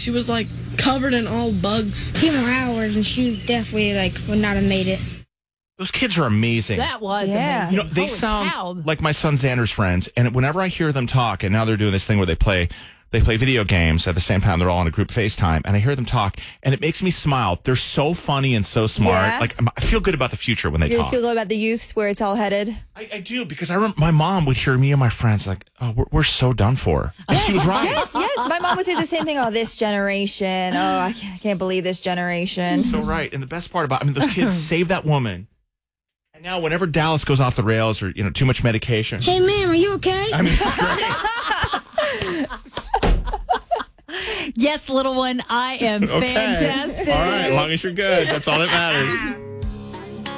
she was like covered in all bugs. A few more hours and she definitely would not have made it. Those kids are amazing. That was amazing. You know, they Holy sound cow. like my son Xander's friends, and whenever I hear them talk, and now they're doing this thing where they play video games at the same time. They're all on a group FaceTime, and I hear them talk, and it makes me smile. They're so funny and so smart. Yeah. I feel good about the future when they You talk. feel good about the youth, where it's all headed? I do, because I remember my mom would hear me and my friends like, oh, we're so done for. And she was right. Yes. My mom would say the same thing. Oh, this generation. Oh, I can't believe this generation. So right. And the best part about, those kids saved that woman. And now whenever Dallas goes off the rails or, too much medication. Hey, ma'am, are you okay? It's great. Yes, little one, I am fantastic. All right, as long as you're good. That's all that matters.